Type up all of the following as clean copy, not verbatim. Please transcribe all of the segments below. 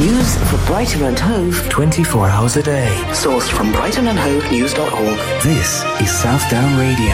News for Brighton and Hove 24 hours a day. Sourced from brightonandhovenews.org. This is Southdown Radio.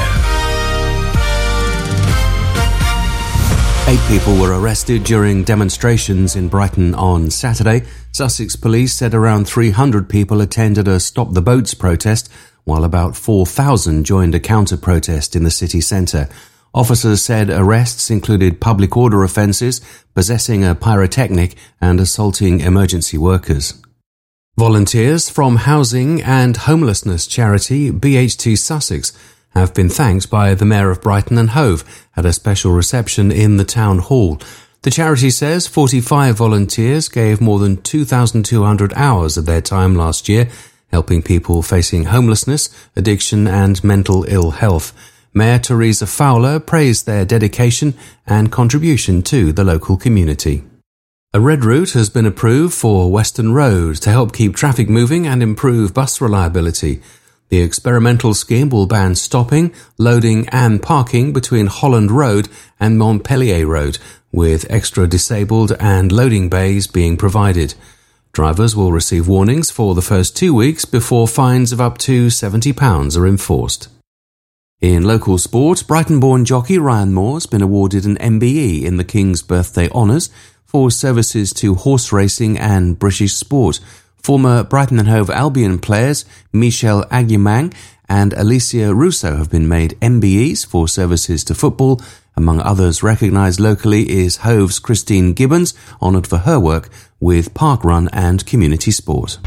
8 people were arrested during demonstrations in Brighton on Saturday. Sussex Police said around 300 people attended a Stop the Boats protest, while about 4,000 joined a counter-protest in the city centre. Officers said arrests included public order offences, possessing a pyrotechnic and assaulting emergency workers. Volunteers from housing and homelessness charity BH2 Sussex have been thanked by the Mayor of Brighton and Hove at a special reception in the Town Hall. The charity says 45 volunteers gave more than 2,200 hours of their time last year, helping people facing homelessness, addiction and mental ill health. Mayor Teresa Fowler praised their dedication and contribution to the local community. A red route has been approved for Western Road to help keep traffic moving and improve bus reliability. The experimental scheme will ban stopping, loading and parking between Holland Road and Montpellier Road, with extra disabled and loading bays being provided. Drivers will receive warnings for the first 2 weeks before fines of up to £70 are enforced. In local sport, Brighton-born jockey Ryan Moore has been awarded an MBE in the King's Birthday Honours for services to horse racing and British sport. Former Brighton and Hove Albion players Michel Aguimang and Alicia Russo have been made MBEs for services to football. Among others recognised locally is Hove's Christine Gibbons, honoured for her work with parkrun and community sport.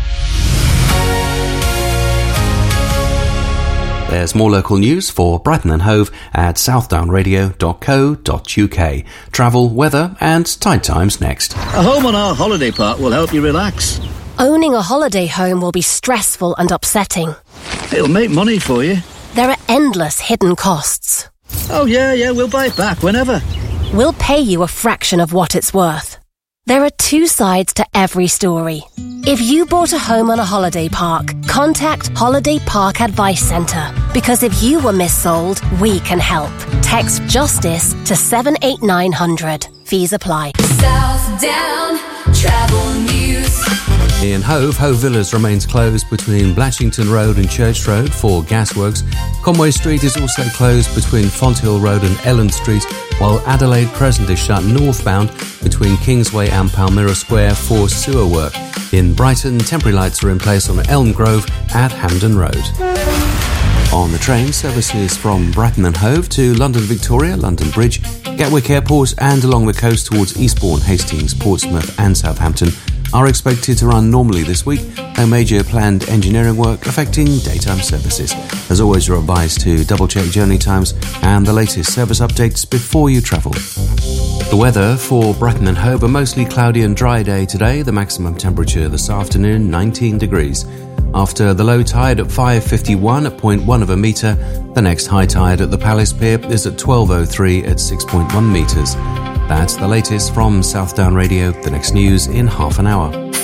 There's more local news for Brighton and Hove at southdownradio.co.uk. Travel, weather and tide times next. A home on our holiday park will help you relax. Owning a holiday home will be stressful and upsetting. It'll make money for you. There are endless hidden costs. Oh yeah, we'll buy it back whenever. We'll pay you a fraction of what it's worth. There are 2 sides to every story. If you bought a home on a holiday park, contact Holiday Park Advice Centre, because if you were missold, we can help. Text JUSTICE to 78900. Fees apply. Southdown Travel News. In Hove, Hove Villas remains closed between Blatchington Road and Church Road for gasworks. Conway Street is also closed between Fonthill Road and Ellen Street, while Adelaide Crescent is shut northbound between Kingsway and Palmyra Square for sewer work. In Brighton, temporary lights are in place on Elm Grove at Hampden Road. On the train, services from Brighton and Hove to London Victoria, London Bridge, Gatwick Airport and along the coast towards Eastbourne, Hastings, Portsmouth and Southampton are expected to run normally this week, no major planned engineering work affecting daytime services. As always, you're advised to double-check journey times and the latest service updates before you travel. The weather for Brighton and Hove: a mostly cloudy and dry day today. The maximum temperature this afternoon, 19 degrees. After the low tide at 5:51 at 0.1 of a metre, the next high tide at the Palace Pier is at 12:03 at 6.1 metres. That's the latest from Southdown Radio. The next news in half an hour.